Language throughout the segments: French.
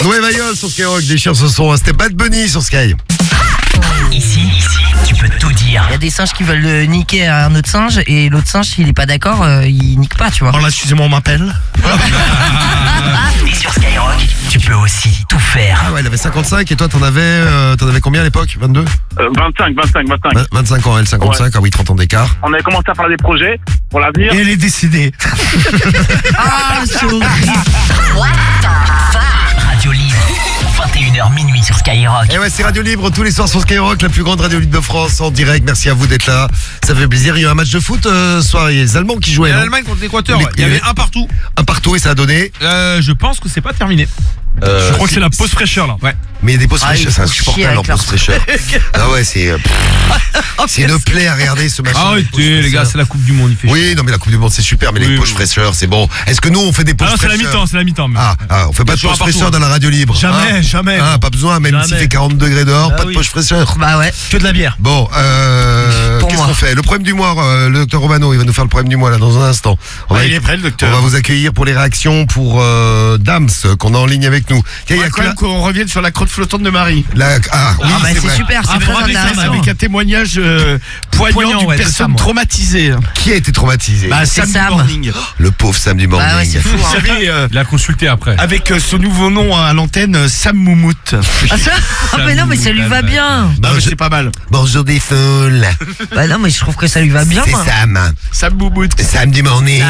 Noé Mayol sur Skyrock, déchire ce son. C'était Bad Bunny sur Sky. Ici, tu peux tout dire. Il y a des singes qui veulent niquer un autre singe et l'autre singe, s'il est pas d'accord, il nique pas, tu vois. Oh là, excusez-moi, on m'appelle. Et sur Skyrock, tu peux aussi tout faire. Ah ouais, il avait 55 et toi t'en avais combien à l'époque? 22? 25. 25 ans, elle 55, Ouais. Ah oui, 30 ans d'écart. On avait commencé à faire des projets pour l'avenir. Et elle est décédée. Ah, c'est horrible. Radio Libre, 21h minuit sur Skyrock. Et ouais, c'est Radio Libre tous les soirs sur Skyrock, la plus grande radio libre de France en direct. Merci à vous d'être là. Ça fait plaisir. Il y a eu un match de foot ce soir. Il y a les Allemands qui jouaient. Et non l'Allemagne contre l'Équateur, Mais- il y avait un partout. Un partout et ça a donné. Je pense que c'est pas terminé. Je crois que c'est la pause fraîcheur là. Ouais. Mais il y a des pauses Ah, fraîcheurs, ils c'est font chier insupportable en avec leur pause fraîcheur. Ah ouais, c'est une plaie à regarder ce match. Arrêtez les gars, c'est la Coupe du Monde, il fait chaud. Oui, non mais la Coupe du Monde c'est super, mais les Oui, pauses oui. fraîcheurs c'est bon. Est-ce que nous on fait des pauses Ah non, c'est la fraîcheurs? mi-temps, c'est la mi-temps. mais- Ah, on fait pas de Toujours poche un partout, fraîcheur hein. dans la radio libre. Jamais, hein jamais. Ah, pas besoin, même Jamais. s'il fait 40 degrés dehors, Ah pas de oui. poche fraîcheur. Bah ouais. Que de la bière. Bon, Pour qu'est-ce moi. qu'on fait? Le problème du mois, le docteur Romano, il va nous faire le problème du mois là dans un instant. Il est prêt, le on docteur. va vous accueillir pour les réactions pour Dams qu'on a en ligne avec nous. Il y a quand même qu'on revienne sur la crotte flottante de Marie. Oui, Ah bah c'est vrai. super, c'est très intéressant. Avec un témoignage poignant d'une ouais, c'est ça, personne moi. traumatisée. Qui a été traumatisé? Bah, C'est Sam du Sam. Morning. Le pauvre Sam du Morning. Bah ouais, c'est fou. Vous Hein. savez, Il a consulté après. avec son nouveau nom à l'antenne, Sam Moumout. Ah, ça ah, mais non, mais ça lui va bien. Non, mais c'est pas mal. Bonjour des foules. Bah non, mais je trouve que ça lui va bien, C'est moi. Sam. Sam Moumout. Sam du Morning.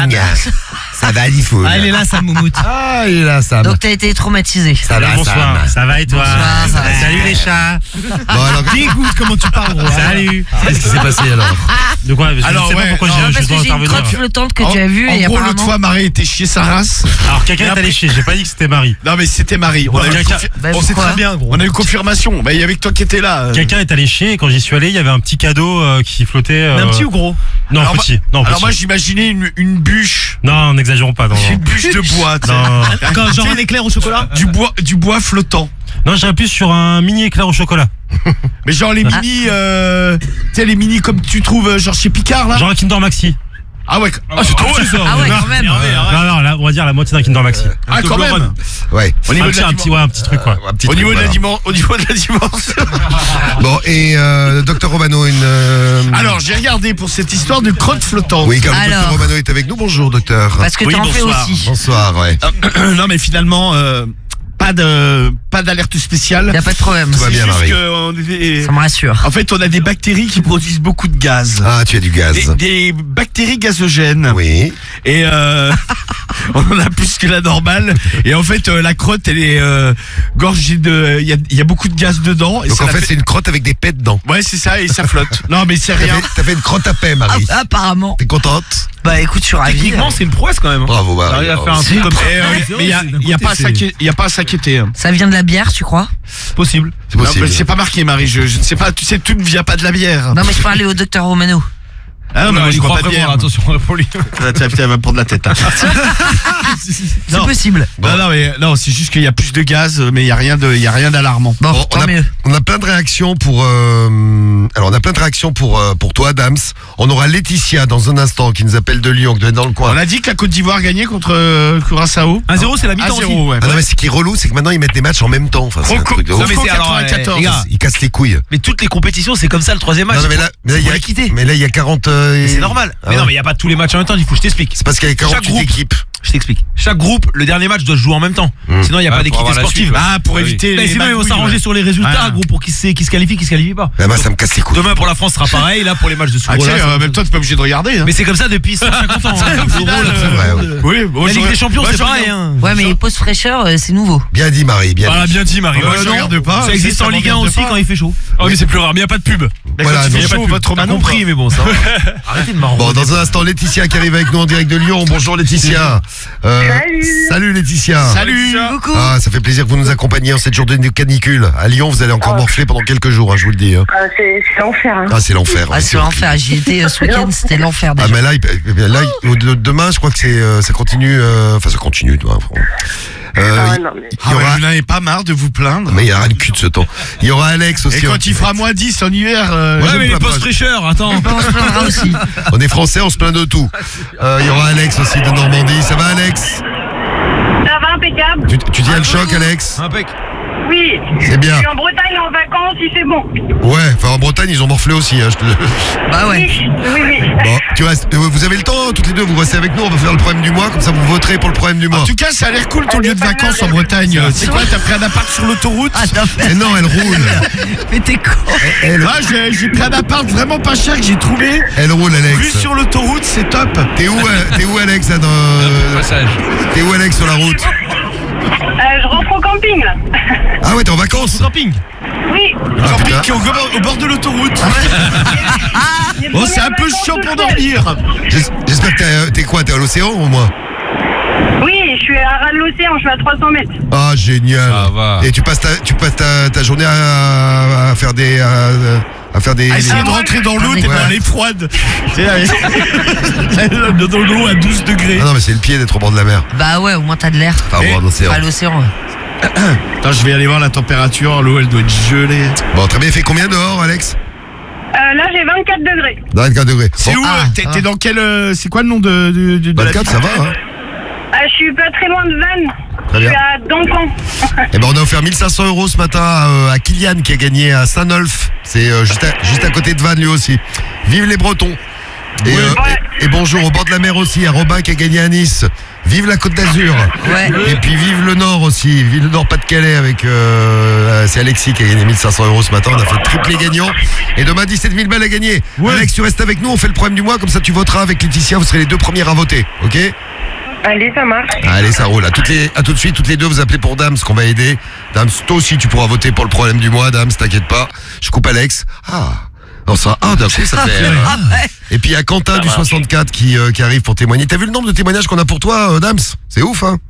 Ça va, les foules. Ah, il est là, Sam Moumout. Ah, il est là, Sam. Donc t'as été traumatisé. Ça va, Sam. Ça va et toi? Bonsoir, ça va. Salut les chats. Bon, alors, Dégoûte comment tu parles, gros. Salut. qu'est-ce qui s'est passé alors? De quoi? Je Alors, sais ouais, pas pourquoi non, je Parce dois que j'ai une intervenir. crotte flottante que tu as vue En et gros, l'autre apparemment... fois, Marie était chier sa race. Alors quelqu'un est allé chier, j'ai pas dit que c'était Marie. Non, mais c'était Marie. On a eu quelqu'un- Bah, on sait pourquoi très bien, gros. On a eu confirmation. Bah, il y avait que toi qui étais là. Quelqu'un est allé chier et quand j'y suis allé, il y avait un petit cadeau qui flottait. Un petit ou gros? Non, Alors, petit. Non, Alors, petit. moi, j'imaginais une bûche. Non, n'exagérons pas. Non, Une bûche de bois, tu sais. non. Genre un éclair au chocolat? Du bois flottant. Non, j'irais plus sur un mini éclair au chocolat. Mais genre les mini, tu sais, les mini comme tu trouves genre chez Picard là. Genre un Kinder Maxi. Ah ouais, c'est trop petit ça. Ah ouais, quand même. Non, là, on va dire la moitié d'un Kinder Maxi. Ah quand même. Ouais. Au niveau de la Un petit truc quoi. Un petit Au truc, niveau de la voilà. dimension, au niveau de la dimension. Bon, et docteur Romano, Alors j'ai regardé pour cette histoire de crotte flottante. Oui, car le Alors. docteur Romano est avec nous. Bonjour, docteur. Parce que Oui, t'en fais bonsoir. aussi. Bonsoir, ouais. Non mais finalement pas d'alerte spéciale. Y a pas de problème. Tout va C'est bien, juste Marie. que Ça me rassure. en fait on a des bactéries qui produisent beaucoup de gaz. Ah, tu as du gaz. Des bactéries gazogènes. Oui. Et on en a plus que la normale. Et en fait, la crotte, elle est gorgée de... Il y a beaucoup de gaz dedans. Et Donc ça en la fait, c'est une crotte avec des pets dedans. Ouais, c'est ça, et ça flotte. Non, mais c'est rien. T'as fait une crotte à paix, Marie. Ah, apparemment. T'es contente? Bah écoute, je suis ravi. Techniquement, c'est une prouesse quand même. Bravo, Marie. T'arrives à faire un truc comme ça. Mais il n'y a pas à s'inquiéter. Hein. Ça vient de la bière, tu crois? Possible. C'est Non, possible. mais c'est pas marqué, Marie. Je ne sais pas. Tu sais, tout ne vient pas de la bière. Non mais je parlais au docteur Romano. Ah non, mais moi, je il bois croit pas de bière. vraiment, attention pour lui. Putain, elle va prendre la tête. Hein. C'est Non. possible. Non, mais non, c'est juste qu'il y a plus de gaz, mais il y a rien d'alarmant. Bon, Bon, tant mieux. on a plein de réactions pour. Alors, on a plein de réactions pour toi, Dams. On aura Laetitia dans un instant qui nous appelle de Lyon, qui doit être dans le coin. On a dit que la Côte d'Ivoire gagnait contre Curaçao. 1-0, c'est la mi-temps aussi. 1-0, ouais. Ah non, mais ce qui est relou, c'est que maintenant ils mettent des matchs en même temps. Enfin, c'est un truc de Non, ouf. mais c'est alors, 94. les gars, Ils cassent les couilles. Mais toutes les compétitions, c'est comme ça le troisième match. Non, mais là, il y faut a, les quitter. mais là, il y a 40. C'est normal. Ah Mais non, ouais. mais il n'y a pas tous les matchs en même temps, il faut que je t'explique. C'est parce qu'il y a Chaque 48 groupe. équipes. Je t'explique. Chaque groupe, le dernier match doit se jouer en même temps. Sinon, il n'y a pas d'équité sportive. Ah, pour éviter Mais les sinon, ils vont magouilles, s'arranger ouais. sur les résultats, Ouais. gros, pour qui se qualifie, qui se qualifie pas. Là, ça me casse les couilles. Demain, pour la France, sera pareil. Là, pour les matchs de Ah, Souro. tu sais, même toi, t'es pas obligé de regarder. Hein. Mais c'est comme ça depuis 150 ans. hein. Au final, c'est vrai, ouais. Oui, bon, La Ligue des Champions, c'est pareil. hein. Ouais mais les pauses fraîcheurs, c'est nouveau. Bien dit, Marie. Bien Voilà, dit. bien dit, Marie. Moi, je regarde pas. Ça existe en Ligue 1 aussi quand il fait chaud. Oh, mais c'est plus rare, mais il n'y a pas de pub. Voilà, Quand il donc- fait chaud, votre T'as Manon, compris, mais bon, ça. Arrêtez de m'en Bon, dans un instant, Laetitia qui arrive avec nous en direct de Lyon. Bonjour, Laetitia. Salut, Laetitia. Salut. Coucou. Ah, ça fait plaisir que vous nous accompagniez en cette journée de canicule. À Lyon, vous allez encore morfler pendant quelques jours, hein, je vous le dis. Hein. C'est l'enfer. Hein. Ah, c'est l'enfer. Ah, c'est l'enfer. J'y étais ce week-end, c'était l'enfer Ah, déjà. mais demain, je crois que ça continue. Enfin, ça continue. Ah, non, mais... Il y Ah ouais, aura. vous n'avez pas marre de vous plaindre. Mais il y aura le cul de ce temps. Il y aura Alex aussi. Et quand il fera moins 10 en hiver, Ouais, Ouais, mais les pas postes mal. fraîcheurs, attends. On se plaindra aussi. On est français, on se plaint de tout. Il y aura Alex aussi de Normandie. Ça va, Alex? Ça va impeccable. Tu tiens le choc, Alex? Impec. Oui. C'est bien. Je suis en Bretagne en vacances, il fait bon. Ouais, enfin en Bretagne, ils ont morflé aussi. Hein, Bah ouais. Oui. Bon, tu restes. Vous avez le temps, toutes les deux, vous restez avec nous, on va faire le problème du mois, comme ça vous voterez pour le problème du mois. En tout cas, ça a l'air cool ton lieu de vacances en Bretagne. C'est quoi, t'as pris un appart sur l'autoroute? Ah, t'as fait. Mais non, elle roule. Mais t'es con. Ah, j'ai pris un appart vraiment pas cher que j'ai trouvé. Elle roule, Vu Alex. sur l'autoroute, c'est top. T'es où, Alex, là, Passage. T'es où, Alex, sur la route? Je rentre au camping, là. Ah ouais, t'es en vacances? Camping. Oui. Ah, Camping putain. qui est au bord de l'autoroute. Les Oh, c'est un premières peu vacances chiant tout pour seul. dormir. J'espère que t'es quoi? T'es à l'océan au moins? Oui, je suis à ras de l'océan, je suis à 300 mètres. Ah, génial. Ça va. Et tu passes ta journée à faire des... à faire des... À essayer de rentrer dans l'eau, t'es Ouais. dans les froides. C'est dans l'eau à 12 degrés. Ah non, mais c'est le pied d'être au bord de la mer. Bah ouais, au moins t'as de l'air. Enfin, au bord de l'océan. Pas l'océan. Ouais. Attends, je vais aller voir la température. L'eau, elle doit être gelée. Bon, très bien. Il fait combien dehors, Alex? Là, j'ai 24 degrés. 24 degrés. C'est Bon, où? ah, T'es ça va. dans quel. C'est quoi le nom de la 24, ça va, hein? Je suis pas très loin de Vannes. Très Je bien. suis à Doncan. Eh ben, on a offert 1500 € ce matin à Kylian qui a gagné à Saint-Nolf. C'est juste à côté de Vannes lui aussi. Vive les Bretons. Et bonjour au bord de la mer aussi à Robin qui a gagné à Nice. Vive la Côte d'Azur. Ouais. Et puis vive le Nord aussi. Vive le Nord Pas-de-Calais avec c'est Alexis qui a gagné 1500 € ce matin. On a fait triplé gagnant. Et demain 17 000 balles à gagner. Alex, tu restes avec nous. On fait le problème du mois. Comme ça tu voteras avec Laetitia. Vous serez les deux premières à voter. Ok? Allez, ça marche. Allez, ça roule. À tout de suite, toutes les deux, vous appelez pour Dams, qu'on va aider. Dams, toi aussi, tu pourras voter pour le problème du mois. Dams, t'inquiète pas. Je coupe Alex. Non, ça, d'un coup, ça fait... Ah ouais. Et puis, il y a Quentin du 64 qui arrive pour témoigner. T'as vu le nombre de témoignages qu'on a pour toi, Dams? C'est ouf, hein?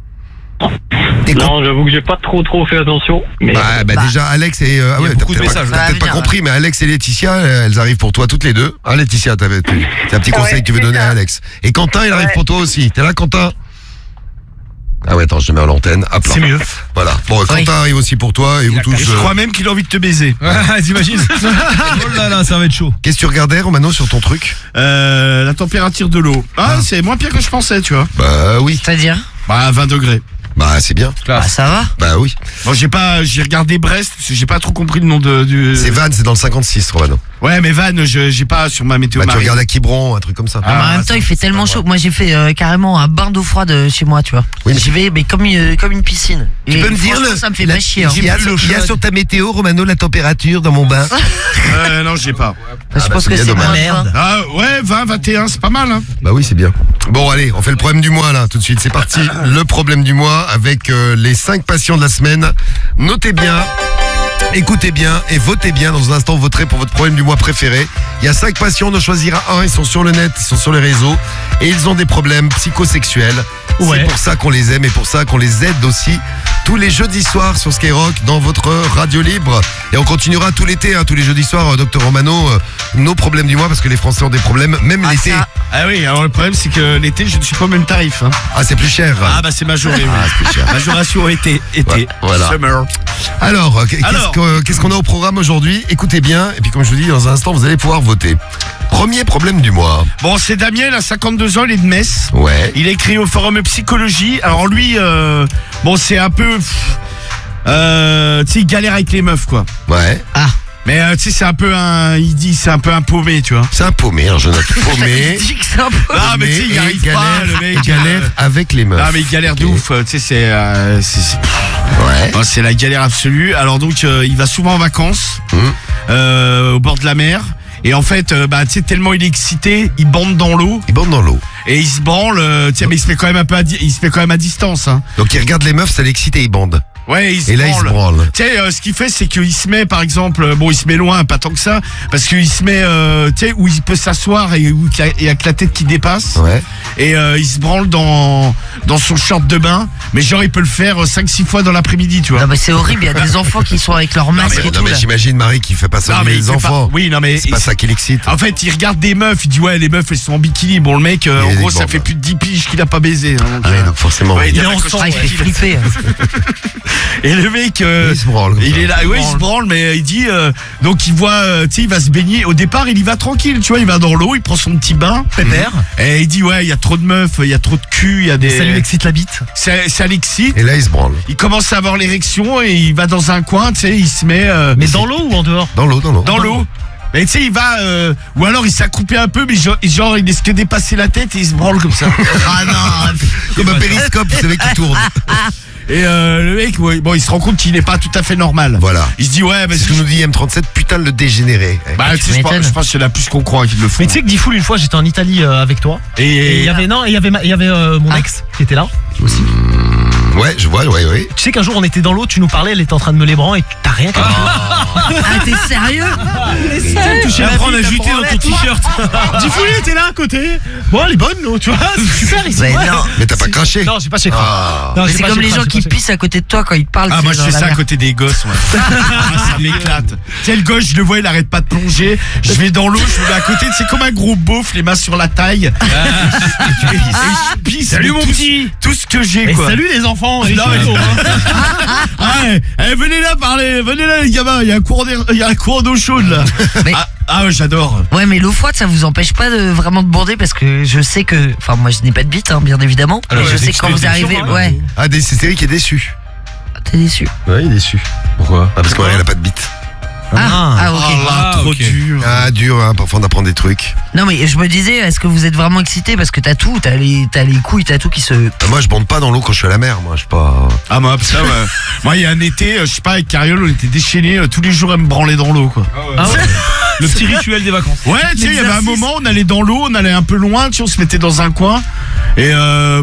Non, j'avoue que j'ai pas trop fait attention. Mais Bah, déjà, Alex et... Il y a t'as beaucoup de peut-être messages. pas, t'as Ça va peut-être pas venir, compris, mais Alex et Laetitia, elles arrivent pour toi toutes les deux. Ah, Laetitia, c'est un petit conseil que tu veux c'est donner ça. à Alex. Et Quentin, il arrive Ouais. pour toi aussi. T'es là, Quentin? Ah ouais, attends, je te mets à l'antenne. Hop là. C'est mieux. Voilà. Bon, Quentin arrive aussi pour toi et vous tous. Et je crois même qu'il a envie de te baiser. T'imagines? Oh là là, ça va être chaud. Qu'est-ce que tu regardais, Romano, sur ton truc? La température de l'eau. C'est moins pire que je pensais, tu vois. Bah oui. C'est-à-dire? Bah, 20 degrés. Bah c'est bien. Bah ça va. Bah oui. Bon, j'ai regardé Brest, parce que j'ai pas trop compris le nom du. C'est Vannes, c'est dans le 56, Romano. Ouais, mais Vannes, j'ai pas sur ma météo Bah tu marine. regardes à Quiberon, un truc comme ça. Ah, mais en même temps, il fait tellement chaud. Moi, j'ai fait carrément un bain d'eau froide chez moi, tu vois. Oui, mais- J'y vais, mais comme une piscine. Tu peux me dire franchement, ça me fait pas chier. Hein. Il y a sur ta météo, Romano, la température dans mon bain. Non, j'ai pas. Je pense c'est que bien c'est dommage. ma Merde. Ah, ouais, 20, 21, c'est pas mal, hein. Bah oui, c'est bien. Bon, allez, on fait le problème du mois là, tout de suite. C'est parti. Le problème du mois avec les 5 patients de la semaine. Notez bien. Écoutez bien et votez bien. Dans un instant, vous voterez pour votre problème du mois préféré. Il y a 5 patients, on en choisira un. Ils sont sur le net, ils sont sur les réseaux et ils ont des problèmes psychosexuels. Ouais. C'est pour ça qu'on les aime et pour ça qu'on les aide aussi tous les jeudis soirs sur Skyrock dans votre radio libre. Et on continuera tout l'été, tous les jeudis soirs, Dr Romano, nos problèmes du mois parce que les Français ont des problèmes, même l'été. ça. Ah oui, alors le problème, c'est que l'été, je ne suis pas au même tarif, hein. Ah, c'est plus cher. Ah, bah, c'est majoré, oui. Ah, c'est plus cher. Majoration été. Ouais, voilà. Summer. Alors, Alors. qu'est-ce qu'on a au programme aujourd'hui? Écoutez bien, et puis comme je vous dis, dans un instant, vous allez pouvoir voter. Premier problème du mois. Bon, c'est Damien, il a 52 ans, il est de Metz. Ouais. Il a écrit au forum psychologie. Alors lui, bon, c'est un peu... tu sais, il galère avec les meufs, quoi. Ouais. Mais tu sais, c'est un peu il dit, c'est un peu un paumé, tu vois. C'est un paumé, un jeune homme paumé. Je dis que c'est un peu. Ah, mais tu sais, il et arrive galère, pas, le mec. il galère avec les meufs. Ah, mais il galère de Ok. ouf. Tu sais, c'est Ouais. oh, c'est la galère absolue. Alors donc, il va souvent en vacances, au bord de la mer. Et en fait, bah, tu sais, tellement il est excité, il bande dans l'eau Il bande dans l'eau. et il se branle. Tu sais, mais il se met quand même un peu, il se met quand même à distance, hein. Donc il regarde les meufs, ça l'excite et il bande. Ouais, il se Et là, il se branle. Tu sais, ce qu'il fait, c'est qu'il se met, par exemple, bon, il se met loin, pas tant que ça, parce qu'il se met, tu sais, où il peut s'asseoir et où il y a que la tête qui dépasse. Ouais. Et il se branle dans son short de bain, mais genre il peut le faire 5-6 fois dans l'après-midi, tu vois. Non, mais c'est horrible, il y a des enfants qui sont avec leur masque et Non tout. mais Là. j'imagine Marie qui fait pas ça Non, avec mais les il fait pas- enfants. Oui, non, mais C'est pas ça qui l'excite. En fait, il regarde des meufs, il dit ouais, les meufs elles sont en bikini. Bon, le mec, en est gros, ça bande. fait plus de 10 piges qu'il a pas baisé. Hein, donc, Ah ouais, donc forcément. ouais, Ah, il fait flipper. Et le mec, Il se branle. il est là, ouais, il se branle, mais il dit, donc il voit, tu sais, il va se baigner. Au départ, il y va tranquille, tu vois, il va dans l'eau, il prend son petit bain. Pépère. Et il dit, ouais, il y a trop de meufs, il y a trop de cul, il y a des. Ça lui excite la bite. Ça l'excite. Et là, il se branle. Il commence à avoir l'érection et il va dans un coin, tu sais, il se met. Mais dans l'eau ou en dehors? Dans l'eau. Dans l'eau. Mais tu sais, il va, ou alors il s'accroupit un peu, mais genre il laisse que dépasser la tête et il se branle comme ça. Ah non. Comme un périscope, vous savez, qui tourne. Et le mec, ouais, bon, il se rend compte qu'il n'est pas tout à fait normal. Voilà. Il se dit, ouais, mais C'est ce que nous dit M37, putain le dégénéré. bah, tu sais, je pense qu'il y en a plus qu'on croit qu'ils le font. Mais tu sais que Diffoul, une fois, j'étais en Italie avec toi. Et il y avait mon ex qui était là aussi. Ouais, je vois, ouais. Tu sais qu'un jour on était dans l'eau, tu nous parlais, elle était en train de me lébran et t'as rien capté. Ah, t'es sérieux? Et après on a juté dans ton t-shirt. Diffoul était là à côté. Bon, elle est bonne, l'eau, tu vois. C'est super ici. Mais Ouais. non. Mais t'as pas craché. Non, j'ai pas chécré. Ah. Non, Mais j'ai c'est pas comme les chécré, gens j'ai qui pas pissent à côté de toi quand ils te parlent. Ah, moi je dans fais la ça à mer. côté des gosses, moi. Ah, ça m'éclate. Tu sais, le gosse, je le vois, il arrête pas de plonger. Je vais dans l'eau, je me mets à côté, c'est comme un gros beauf, les mains sur la taille. Et je pisse. Salut mais mon tout- petit. Tout ce que j'ai, Et quoi. salut les enfants. Non, mais venez là parler, venez là les gamins, il y a un cours d'eau chaude là. Mais- Ah ouais, j'adore. Ouais, mais l'eau froide, ça vous empêche pas de vraiment de bander parce que je sais que. Enfin, moi, je n'ai pas de bite, hein, bien évidemment. Alors, mais je ouais, sais que quand vous arrivez. Ouais, Ah, c'est Cédric est déçu. t'es déçu. Ouais, il est déçu. Pourquoi? Ah, parce qu'elle a pas de bite. Ah, ok. Oh là, trop ok. dur. Ah, dur, hein, parfois on apprend des trucs. Non, mais je me disais, est-ce que vous êtes vraiment excité parce que t'as tout, t'as les couilles, t'as tout qui se. Ah, moi, je bande pas dans l'eau quand je suis à la mer, moi, je suis pas. Ah moi ça ouais. Moi il y a un été, je sais pas, avec Cariole, on était déchaînés tous les jours à me branler dans l'eau quoi. Ah ouais. Le petit rituel des vacances. Ouais, tu sais, il y avait un moment, on allait dans l'eau, on allait un peu loin, tu sais, on se mettait dans un coin et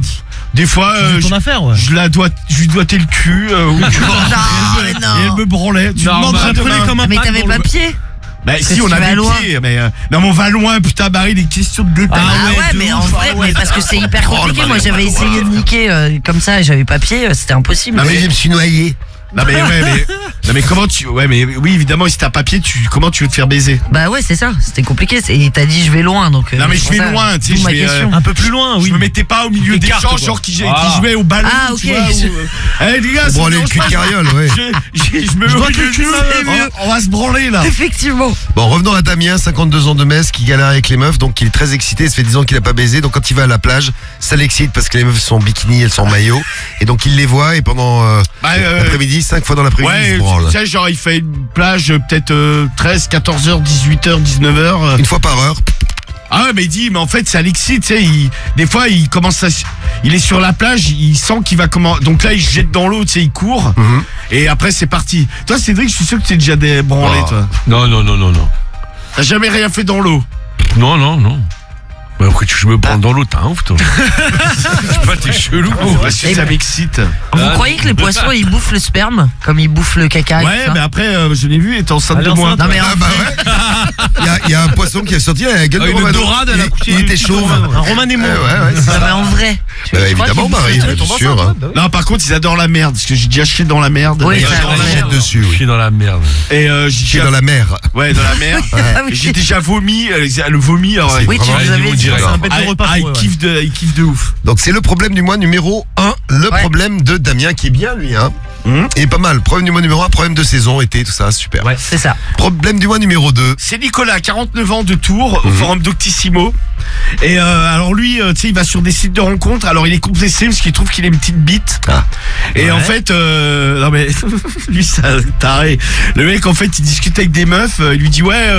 des fois C'est ton affaire, ouais. je lui doigtais le cul ou le cul. Non, mais Et elle non. me branlait. Tu Non, demandes bah, à prenez demain. comme un Mais pack t'avais dans pas le- pied? Bah Parce si que on tu avait vas loin. pied, mais non, mais on va loin, putain, Barry, des questions de détail. Ah ouais, mais en vrai, mais parce que c'est hyper compliqué. Moi, j'avais essayé de niquer comme ça et j'avais pas pied, c'était impossible. Non, mais je me suis noyé. Non mais ouais, non mais comment tu, ouais mais oui évidemment si t'as pas pied, comment tu veux te faire baiser? Bah ouais, c'est ça, c'était compliqué. Et t'as dit je vais loin, donc. Non mais je c'est vais pour ça, loin, tu sais, d'où je ma vais question. Un peu plus loin, oui. Je me mettais pas au milieu Des des cartes, gens quoi. genre qui Voilà. jouaient au ballon. Ah, tu ok. vois, eh les gars, Pour ça branler me le cul de dérange pas. Cariole, ouais. Je me mets au dois te milieu le cul, de c'est ça, mieux. on va se branler là. Effectivement. Bon, revenons à Damien, 52 ans de Metz, qui galère avec les meufs, donc il est très excité, ça fait 10 ans qu'il a pas baisé, donc quand il va à la plage, ça l'excite parce que les meufs sont en bikini, elles sont en maillot, et donc il les voit, et pendant l'après-midi, 5 fois dans l'après-midi, il Ouais, se branle. tu sais, genre il fait une plage peut-être 13, 14h, 18h, 19h. Une fois par heure. Ah ouais, mais il dit, mais en fait, ça l'excite, tu sais, des fois, il commence à, il est sur la plage, il sent qu'il va donc là, il se jette dans l'eau, tu sais, il court, et après, c'est parti. Toi, Cédric, je suis sûr que tu es déjà débranlé, toi. Non. T'as jamais rien fait dans l'eau. Non. Mais après, je me prends dans l'eau, t'as un ouf, toi. Je sais pas, t'es chelou. Parce que ça m'excite. Vous croyez que les poissons ils bouffent le sperme comme ils bouffent le caca et Ouais, tout ça mais après, je l'ai vu, il était enceinte Elle de est moi. enceinte, Non mais Ah bah ouais. Il y a un poisson qui est sorti, il a la gueule de Une Romano. dorade, elle a couché. Il était chauve. Un Roman Nemo. Ouais, c'est non, mais ça. en vrai. Bah, Tu crois évidemment, qu'ils bouffent Marie, le truc bien sûr. hein. Non, par contre, ils adorent la merde, parce que j'ai déjà chié dans la merde. Oui, Et, ça, On ouais. jette dessus, Je oui. suis dans la merde. j'ai Chier dans la mer. Ouais, dans la mer. Ah oui. Et j'ai déjà vomi, le vomi, alors, C'est Oui, tu vraiment- nous avais dit. C'est un bête de repas. il pour eux, ouais. kiffe de ouf. Donc c'est le problème du mois numéro 1, le Ouais. problème de Damien qui est bien lui hein. Et pas mal, problème du mois numéro 1, problème de saison, été, tout ça, super. Ouais. C'est ça. Problème du mois numéro 2. C'est Nicolas, 49 ans de Tours, au forum Doctissimo. Et alors lui, tu sais, il va sur des sites de rencontres. Alors il est complexé parce qu'il trouve qu'il a une petite bite. Ah. Et Ouais. en fait, non mais lui, c'est un taré. Le mec, en fait, il discute avec des meufs. Il lui dit ouais,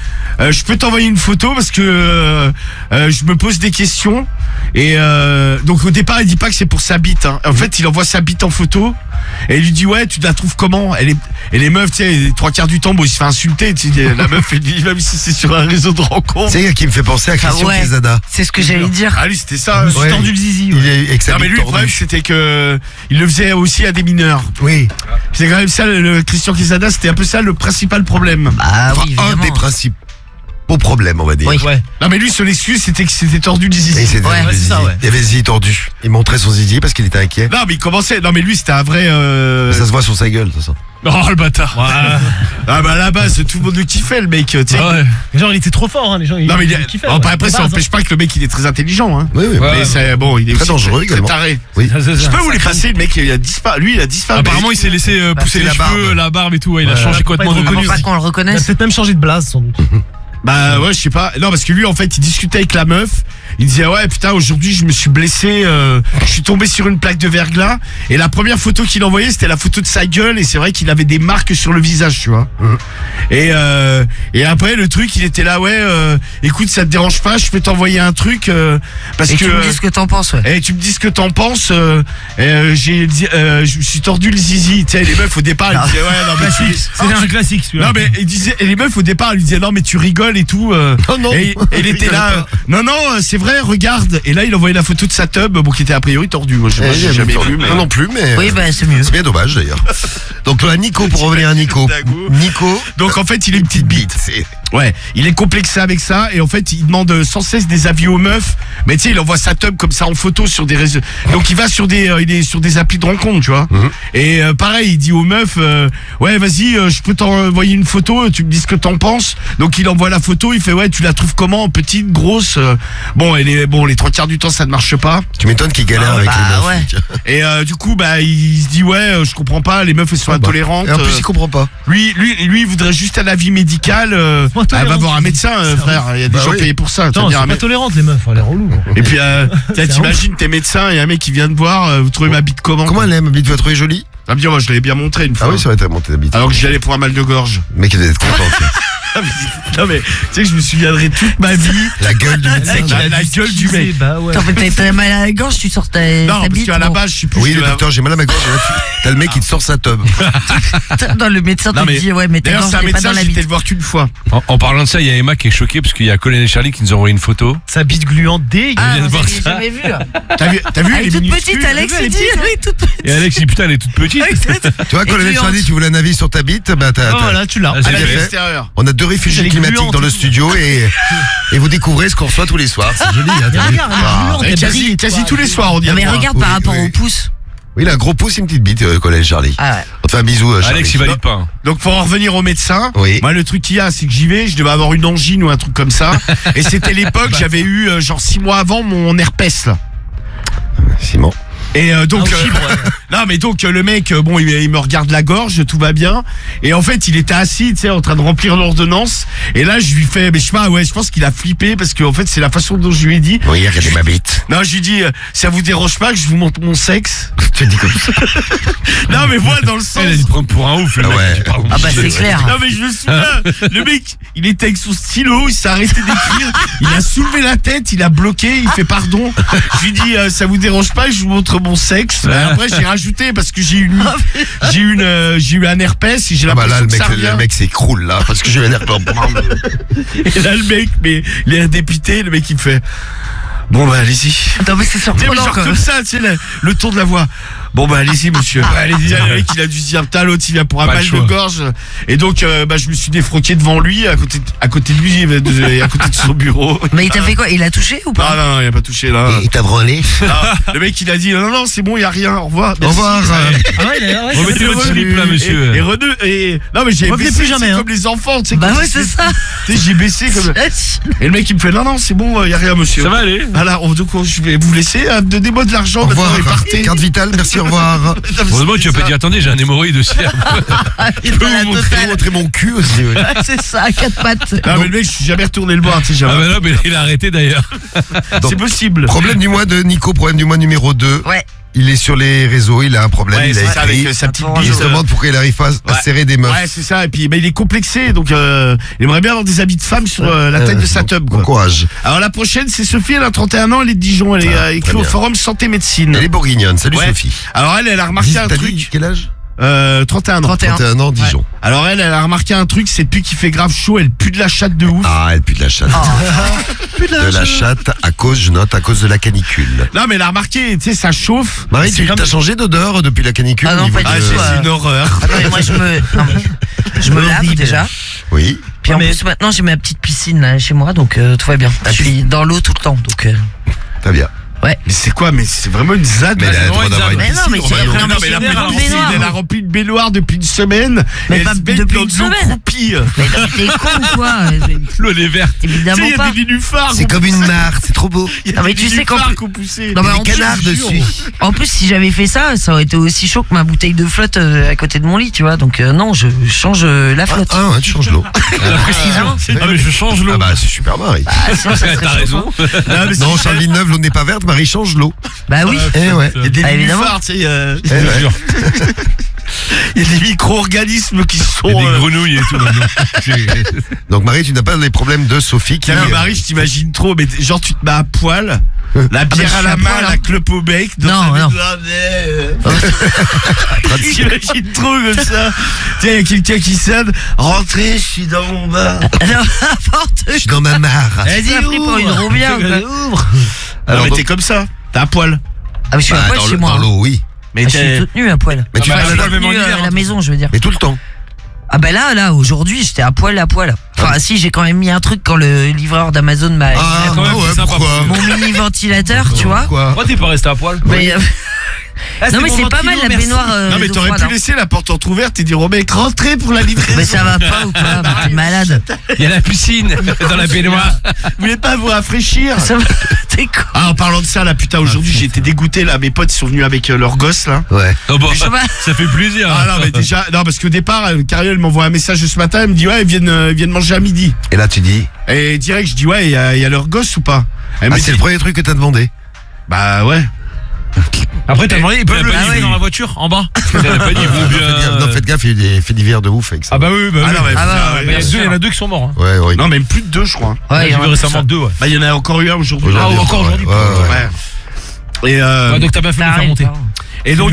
je peux t'envoyer une photo parce que je me pose des questions. Et donc au départ, il dit pas que c'est pour sa bite. Hein. En fait, il envoie sa bite en photo. Et il lui dit ouais, tu la trouves comment? Et les meufs, tu sais, les 3 quarts du temps, bon, il se fait insulter. Tu sais, la meuf, elle dit même si c'est sur un réseau de rencontres. C'est qui me fait penser à Christian ouais. Quesada. C'est ce que j'allais dire. Ah lui, c'était ça. Je me suis tendu le zizi. Il est avec sa Non mais bite lui le problème tordue. c'était que il le faisait aussi à des mineurs. Oui, C'est quand même ça le Christian Quesada, c'était un peu ça le principal problème. Ah enfin oui, un évidemment. des principes. beau problème, on va dire. Oui. Ouais. Non, mais lui, son excuse, c'était que c'était tordu du Et zizi. c'était Ouais, le c'est zizi. ça, ouais. Il y avait le zizi tordu. Il montrait son zizi parce qu'il était inquiet. Non, mais il commençait. Non, mais lui, c'était un vrai. Ça se voit sur sa gueule, de toute façon. Oh le bâtard. Ah, bah à la base, tout le monde le kiffait, le mec. Tu sais. Ouais. Genre il était trop fort, hein, les gens. Non, mais ils kiffaient. après, ça n'empêche pas que le mec, il est très intelligent. Hein. Oui, oui. Mais c'est bon, il est Très aussi dangereux très également. taré. Oui. Je peux vous les passer, le mec, il a disparu. Lui, il a disparu. Apparemment, il s'est laissé pousser c'est les la cheveux, barbe. la barbe et tout. Ouais, il a changé Faut pas complètement être de reconnu. Pas qu'on le physique. Il a reconnaisse. peut-être même changé de blase, sans doute. Bah ouais, je sais pas. Non, parce que lui, en fait, il discutait avec la meuf. Il disait ouais putain, aujourd'hui je me suis blessé, je suis tombé sur une plaque de verglas. Et la première photo qu'il envoyait, c'était la photo de sa gueule. Et c'est vrai qu'il avait des marques sur le visage, tu vois. Et après le truc, il était là, ouais, écoute, ça te dérange pas, je peux t'envoyer un truc parce Et que tu me dis ce que t'en penses, ouais. et tu me dis ce que t'en penses. Je me suis tordu le zizi. Tu sais, les meufs au départ, ils disaient ouais, non mais C'est un classique, celui-là. non mais il disait, et les meufs au départ, ils disaient non mais tu rigoles et tout. Oh non. Et il était là. Non c'est vrai, regarde. Et là, il envoyait la photo de sa tub, bon, qui était a priori tordue. Moi, je j'ai jamais vu, mais Moi non plus, mais. Oui, bah c'est mieux. C'est bien dommage d'ailleurs. Donc là, Nico, pour revenir à Nico. Nico. donc en fait, il a une petite bite. C'est. Ouais, il est complexé avec ça et en fait, il demande sans cesse des avis aux meufs. Mais tu sais, il envoie sa tub comme ça en photo sur des réseaux. Donc il va sur des, il est sur des applis de rencontre, tu vois. Et pareil, il dit aux meufs, ouais, vas-y, je peux t'envoyer une photo, tu me dis ce que t'en penses. Donc il envoie la photo, il fait ouais, tu la trouves comment, petite, grosse. Bon, les 3/4 du temps, ça ne marche pas. Tu m'étonnes qu'il galère avec bah, les meufs. ouais. tiens. Et du coup, bah, il se dit ouais, je comprends pas, les meufs elles sont intolérantes. Et en plus, il comprend pas. Lui, il voudrait juste un avis médical. Elle va voir un médecin, frère. Il y a des Bah gens oui. payés pour ça. Attends, C'est-à-dire c'est un pas mec- tolérante, les meufs, elle est relou. Et puis, t'imagines, t'es médecin et un mec qui vient te voir, vous trouvez ma bite comment? Comment elle aime, ma bite, tu vas trouver jolie? Ah bien, moi je l'avais bien montré une fois. Ah oui, ça va être monté la bite. Alors que j'y allais pour un mal de gorge. Le mec, il doit être content. tiens. Non mais, tu sais que je me souviendrai toute ma vie. La gueule du médecin. La gueule du mec. Bah ouais. T'as fait très mal à la gorge, tu sors ta Non, parce bite. qu'à la bon. base, je suis plus. Oui, le docteur, j'ai mal à ma gorge. et là, T'as le mec qui te sort sa tub. Non, le médecin te Non, mais dit, ouais, mais ta d'ailleurs, gorge c'est un n'est pas médecin, dans la j'étais bite. le voir qu'une fois. En parlant de ça, il y a Emma qui est choquée parce qu'il y a Colin et Charlie qui nous ont envoyé une photo. Sa bite gluante dégueu. Ah, vient de vous voir avez ça. jamais vu. T'as vu, Elle est toute petite, Alex, il dit, elle est toute petite. Et Alex dit putain, elle est toute petite. Tu vois, quand le gluante. Charlie, tu voulais un avis sur ta bite, bah Oh, voilà, tu l'as. Ah, j'ai à bien fait. l'extérieur. On a 2 réfugiés Elle est climatiques gluante. dans le studio et vous découvrez ce qu'on reçoit tous les soirs. C'est joli, hein, t'as vu Regarde, elle est gluante, elle brille, Quasi toi. tous les soirs, on dit. Non, mais regarde Oui, par rapport oui. au pouce. Oui, il a un gros pouce et une petite bite, Colin Charlie. Ah ouais. On te fait un bisou, Charlie. Alex, il valide pas. hein. Donc pour en revenir au médecin, Oui. moi le truc qu'il y a, c'est que j'y vais, je devais avoir une angine ou un truc comme ça. Et c'était l'époque, j'avais eu genre 6 mois avant mon herpès là. Simon. Et donc non mais donc le mec bon il me regarde la gorge, tout va bien et en fait il était assis tu sais en train de remplir l'ordonnance et là je lui fais mais je sais pas ouais je pense qu'il a flippé parce que en fait c'est la façon dont je lui ai dit. Oui, regardez ma bite. Non je lui dis ça vous dérange pas que je vous montre mon sexe? Tu dis comme ça. Non mais moi dans le sens. Elle a dû prendre pour un ouf. Le Ah mec. ouais. Tu parles. Ah bah c'est clair. Non mais je me souviens, le mec, il était avec son stylo, il s'est arrêté d'écrire, il a soulevé la tête, il a bloqué, il fait pardon. Je lui dis ça vous dérange pas que je vous montre mon sexe? Après j'ai rajouté parce que j'ai eu un herpès et j'ai Ah bah là, l'impression que ça le revient. mec s'écroule là parce que je vais l'air pas. Et là le mec, mais l'air dépité, le mec il me fait bon bah allez-y. Non, mais c'est Tu sais, mais surprenant genre quand comme même. ça, tu sais, le ton de la voix. Bon bah allez-y monsieur. Allez-y, le mec il a dû se dire putain l'autre il vient pour un Pas mal le de choix. gorge. Et donc bah je me suis défroqué devant lui à côté de lui et à côté de son bureau. Mais il t'a fait quoi? Il a touché ou pas? Non, il a pas touché là. Il t'a branlé. Non, le mec il a dit non c'est bon, il y a rien, au revoir. Au revoir. Ah ouais, ouais, Remettez votre slip là, monsieur. Et non mais j'ai Revenez baissé plus jamais, c'est hein. comme les enfants, tu sais. Bah quand ouais, ils- c'est ça. Tu sais, j'ai baissé comme et le mec il me fait non c'est bon, il y a rien monsieur. Ça va aller. Voilà, donc je vais vous laisser, donnez-moi de l'argent Au maintenant revoir. et partez. Carte vitale, merci, au revoir. Heureusement que tu as pas dit attendez, j'ai un hémorroïde aussi. Il est Je peux dans la vous totale. montrer mon cul aussi. oui. C'est ça, à 4 pattes. Non mais le mec je suis jamais retourné le voir, tu sais Ah jamais. bah non, mais il a arrêté d'ailleurs. C'est possible. Problème du mois de Nico, problème du mois numéro 2. Ouais. Il est sur les réseaux, il a un problème, Ouais, il a c'est ça écrit. avec sa petite Attends, Il bise. se demande pourquoi il arrive pas à Ouais. serrer des meufs. Ouais, c'est ça. Et puis, il est complexé, donc il aimerait bien avoir des habits de femme sur la taille de sa tub. Bon Quoi. courage. Alors la prochaine, c'est Sophie. Elle a 31 ans, elle est de Dijon. Elle est écrite au bien. forum Santé Médecine. Elle est bourguignonne. Salut Ouais. Sophie. Alors elle a remarqué un T'as dit truc. quel âge 31 ans. 31 ans, Dijon. Alors elle a remarqué un truc, c'est depuis qu'il fait grave chaud, elle pue de la chatte de ouf. Ah, elle pue de la chatte. De la chatte à cause, je note, à cause de la canicule. Non mais elle a remarqué, tu sais, ça chauffe. Marie, C'est tu comme- t'as changé d'odeur depuis la canicule Ah au non, niveau pas de- du tout. c'est une horreur. Attends, mais moi je me lave déjà. Oui. Puis Puis en plus, maintenant, j'ai ma petite piscine là chez moi, donc tout va bien. Je suis dans l'eau tout le temps, donc. Très bien. Ouais. Mais c'est quoi? Mais c'est vraiment une ZAD. Mais elle a le droit d'avoir une Mais non, mais piscine. c'est Romano. non, mais elle a c'est une elle a rempli une baignoire depuis une semaine. Mais elle pas se baigne depuis dans une de l'eau semaine. croupie. Mais non, mais t'es con ou quoi? L'eau, elle est verte. Tu sais, Évidemment il y a pas. des nénuphars. C'est comme une mare, c'est trop beau. Il y a Non, mais des tu sais qu'en nénuphars plus- qui ont poussé. Non, mais Il y a en des canards plus, dessus. En plus, si j'avais fait ça, ça aurait été aussi chaud que ma bouteille de flotte à côté de mon lit, tu vois. Donc non, je change la flotte. Ah ouais, tu changes l'eau. La précision. Ah, mais je change l'eau. Ah bah c'est super Marie. Ah, sinon, ça serait T'as chaud, raison. hein. Non, Charles Villeneuve, l'eau n'est pas verte, Marie change l'eau. Bah oui. Eh ouais. Il y a des Ah, évidemment. nénuphars, tu sais. Eh ouais. Il y a des micro-organismes qui sont. Il y a des grenouilles et tout. maintenant. Donc Marie, tu n'as pas les problèmes de Sophie qui. Tiens, Marie, je t'imagine trop, mais genre tu te mets à poil, la bière je à suis la à main, poil, la hein. clope au bec. Non, non. J'imagine trop comme ça. Tiens, il y a quelqu'un qui sonne. Rentrez, je suis dans mon bar. N'importe Je suis dans ma mare. Vas-y, pris pour une roubia ou quoi? Alors, Alors, mais donc- t'es comme ça. T'es à poil. Ah, mais je suis Bah, à poil dans chez le- moi. dans hein. l'eau, oui. Mais Ah, je suis toute nue à poil. Mais tu Ah, fais bah, la même en Nue, hiver, à la hein. maison, je veux dire. Mais tout le temps. Ah bah là, aujourd'hui, j'étais à poil. Enfin, si, j'ai quand même mis un truc quand le livreur d'Amazon m'a Ah, quand même, ouais, c'est sympa. pourquoi mon mini ventilateur, tu vois. Pourquoi Pourquoi t'es pas resté à poil? Mais, non mais c'est pas mal la baignoire. Non, mais d'eau t'aurais froide, pu hein. laisser la porte entrouverte et dire au mec, rentrez pour la livraison. Mais ça va pas ou quoi? Mais t'es malade. Il y a la piscine dans la baignoire. Vous voulez pas vous rafraîchir? Ça va, t'es con. Ah, en parlant de ça, là, putain, aujourd'hui, j'ai été dégoûté, là. Mes potes sont venus avec leurs gosses, là. Ouais. Oh, bah, Je sais pas. ça fait plaisir. Ah, non, mais déjà, non, parce qu'au départ, Cariole m'envoie un message ce matin, elle me dit, ouais, ils viennent manger à midi. Et là, tu dis. Et direct, je dis, ouais, il y a leurs gosses ou pas? Elle me Ah, dit, c'est le premier truc que t'as demandé. bah, ouais. Après, t'as demandé, ils peuvent le Ah livrer ouais. dans la voiture, en bas. Elle a pas dit, ils vont bien. Non, faites gaffe, il y a des faits divers de ouf avec ça. Ah, bah oui, bah Ah, oui. non, mais, Ah, bah, putain, ouais, ouais, Bah, bien il y en a deux qui sont morts. Hein. Ouais, ouais. non, même plus de deux, je crois. Ouais, J'ai il y en vu a récemment deux, ouais. Bah, il y en a encore eu un aujourd'hui. Aujourd'hui, Ah, encore aujourd'hui. ouais, ouais. Ouais. Et, Ouais, donc t'as bien fait de le faire monter. Et donc,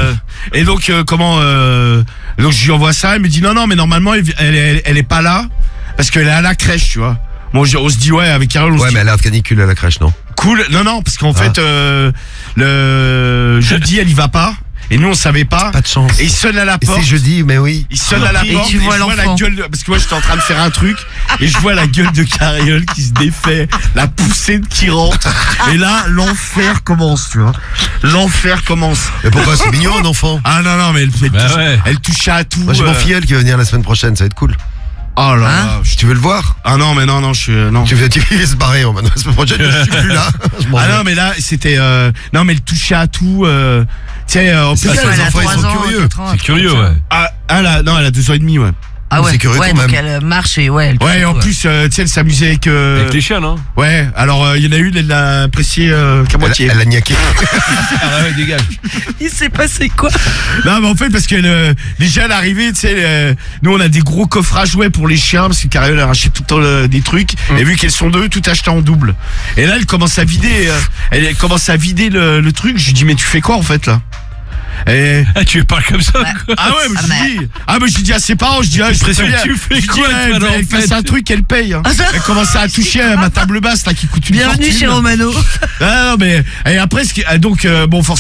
donc je lui envoie ça, elle me dit non, mais normalement, elle est pas là, parce qu'elle est à la crèche, tu vois. Bon, on se dit, ouais, avec Carole, on se Ouais, dit, mais elle a l'air de canicule à la crèche, non? cool. Non, parce qu'en fait, le jeudi, elle y va pas, et nous, on savait pas. Pas de chance. Et il sonne à la Et porte. c'est jeudi, mais oui. Il sonne à la Et porte tu vois je vois la l'enfant. gueule parce que moi j'étais en train de faire un truc et je vois la gueule de Cariole qui se défait, la poussée qui rentre et là l'enfer commence, tu vois. L'enfer commence. Mais pourquoi? C'est mignon, un enfant. Ah non mais Bah ouais. elle touche à tout. Moi, j'ai mon filleul qui va venir la semaine prochaine, ça va être cool. Oh là là. Hein Tu veux le voir? Ah non mais non, non. Tu veux se barrer, maintenant, la semaine prochaine, je suis plus là. Je m'en Ah vais. non mais là c'était non mais elle touchait à tout. Tu sais en plus ça, Ouais, les elle a enfants, ils 3 sont ans, curieux. 4 ans, C'est curieux, ouais. elle a 2 ans et demi, ouais. Ah ouais, C'est curieux ouais, quand donc même. elle marche et ouais. Elle Ouais, et en ouais. plus tu sais elle s'amusait avec Avec les chiens, non? ouais, alors il y en a une elle l'a apprécié qu'à moitié. Elle a niaqué. Ah ouais, dégage. Il s'est passé quoi? Non mais en fait parce que déjà à l'arrivée tu sais nous on a des gros coffres à jouets pour les chiens parce que Cariole a racheté tout le temps des trucs et vu qu'elles sont deux tout acheté en double et là elle commence à vider le truc. Je lui dis mais tu fais quoi en fait là? Et Ah, tu parles comme ça, quoi. ah ouais mais Ah, je lui dis à ses parents, je dis je L'impression préfère- que tu fais je dis, quoi, toi, elle là, en fasse fait un truc qu'elle paye hein. Elle commence à toucher à ma table basse là qui coûte une Bienvenue fortune. chez Romano. Ah non mais et après donc bon forcément